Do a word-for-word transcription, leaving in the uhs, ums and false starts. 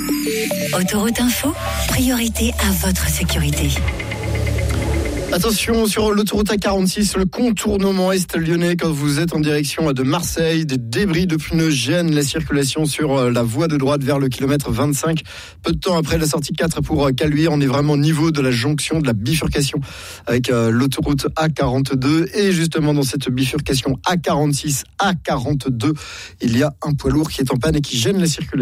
Autoroute Info, priorité à votre sécurité. Attention sur l'autoroute A quarante-six, le contournement est lyonnais quand vous êtes en direction de Marseille. Des débris de pneus gênent la circulation sur la voie de droite vers le kilomètre vingt-cinq. Peu de temps après la sortie quatre pour Caluire, on est vraiment au niveau de la jonction, de la bifurcation avec l'autoroute A quarante-deux. Et justement dans cette bifurcation A quarante-six, A quarante-deux, il y a un poids lourd qui est en panne et qui gêne la circulation.